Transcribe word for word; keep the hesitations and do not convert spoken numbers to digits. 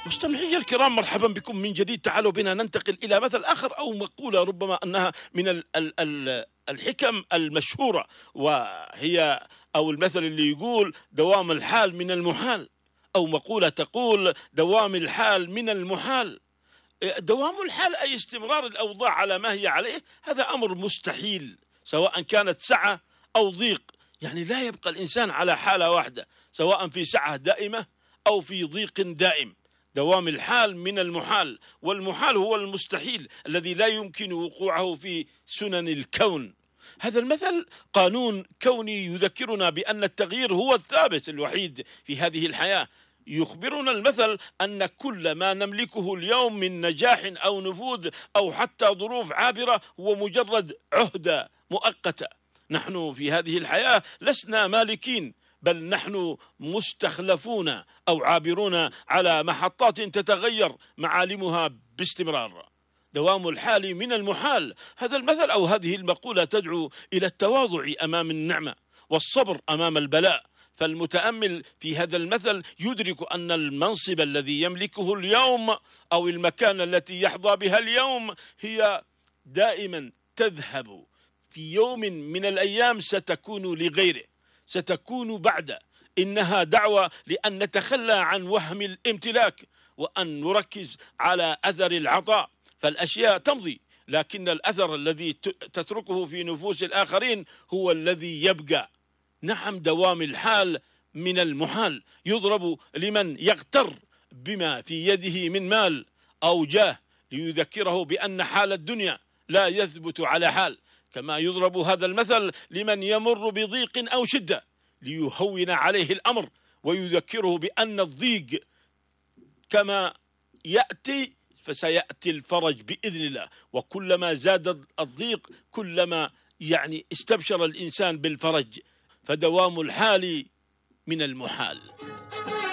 مستمعي الكرام، مرحبا بكم من جديد. تعالوا بنا ننتقل إلى مثل آخر أو مقولة ربما أنها من ال ال ال الحكم المشهورة، وهي أو المثل اللي يقول دوام الحال من المحال، أو مقولة تقول دوام الحال من المحال. دوام الحال أي استمرار الأوضاع على ما هي عليه، هذا أمر مستحيل سواء كانت سعة أو ضيق. يعني لا يبقى الإنسان على حالة واحدة، سواء في سعة دائمة أو في ضيق دائم. دوام الحال من المحال، والمحال هو المستحيل الذي لا يمكن وقوعه في سنن الكون. هذا المثل قانون كوني يذكرنا بأن التغيير هو الثابت الوحيد في هذه الحياة. يخبرنا المثل أن كل ما نملكه اليوم من نجاح أو نفوذ أو حتى ظروف عابرة هو مجرد عهدة مؤقتة. نحن في هذه الحياة لسنا مالكين، بل نحن مستخلفون أو عابرون على محطات تتغير معالمها باستمرار. دوام الحال من المحال. هذا المثل أو هذه المقولة تدعو إلى التواضع أمام النعمة والصبر أمام البلاء. فالمتأمل في هذا المثل يدرك أن المنصب الذي يملكه اليوم أو المكانة التي يحظى بها اليوم هي دائما تذهب، في يوم من الأيام ستكون لغيره، ستكون بعد. إنها دعوة لأن نتخلى عن وهم الامتلاك وأن نركز على أثر العطاء. فالأشياء تمضي، لكن الأثر الذي تتركه في نفوس الآخرين هو الذي يبقى. نعم، دوام الحال من المحال يضرب لمن يغتر بما في يده من مال أو جاه ليذكره بأن حال الدنيا لا يثبت على حال. كما يضرب هذا المثل لمن يمر بضيق أو شدة ليهون عليه الأمر ويذكره بأن الضيق كما يأتي فسيأتي الفرج بإذن الله. وكلما زاد الضيق كلما يعني استبشر الإنسان بالفرج. فدوام الحال من المحال.